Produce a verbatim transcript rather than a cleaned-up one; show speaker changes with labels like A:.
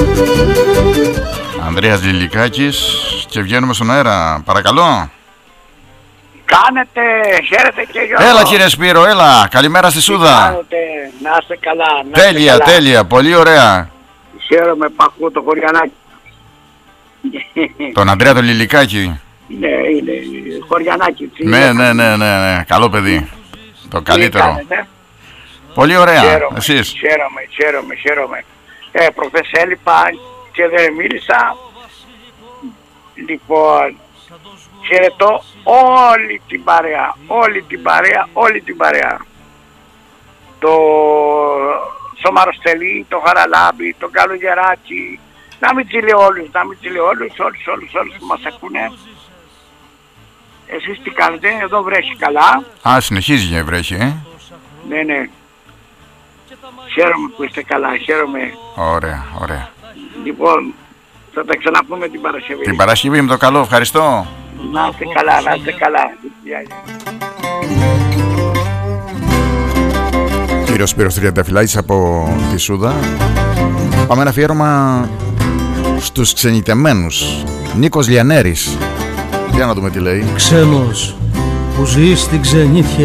A: Ανδρέας Λιλικάκης και βγαίνουμε στον αέρα. Παρακαλώ.
B: Κάνετε, χαίρετε και Γιώργο.
A: Έλα κύριε Σπύρο, έλα. Καλημέρα στη Σούδα.
B: Κάνετε, να είστε καλά. Να
A: τέλεια,
B: είστε καλά.
A: τέλεια. Πολύ ωραία.
B: Χαίρομαι που ακούω το χωριανάκι.
A: Τον Ανδρέα τον Λιλικάκη.
B: Ναι, είναι χωριανάκι.
A: Ναι, ναι, ναι, ναι, ναι. Καλό παιδί. Το καλύτερο.
B: Κάνετε.
A: Πολύ ωραία.
B: Χαίρομαι,
A: Εσείς.
B: χαίρομαι, χαίρομαι, χαίρομαι. Ε, προχθές έλειπα και δεν μίλησα. Λοιπόν, χαιρετώ όλη την παρέα, όλη την παρέα, όλη την παρέα. Το Σομαροστελή, το Χαραλάμπη, το Καλογεράκι, να μην τσι λέω όλους, να μην τσι λέω όλους, όλους, όλους, όλους που μας ακούνε. Εσείς τι κάνετε, εδώ βρέχει καλά.
A: Α, συνεχίζει για βρέχει, ε.
B: Ναι, ναι. Χαίρομαι που είστε καλά, χαίρομαι.
A: Ωραία, ωραία.
B: Λοιπόν, θα τα ξαναπούμε την Παρασκευή.
A: Την Παρασκευή με το καλό, ευχαριστώ.
B: Να είστε καλά, να είστε καλά.
A: Κύριος Σπύρος Τριανταφυλλάκης από τη Σούδα. Πάμε ένα αφιέρωμα στους ξενιτεμένους. Νίκος Λιανέρης. Για να δούμε τι λέει.
C: Ξένος που ζει στην ξενήθια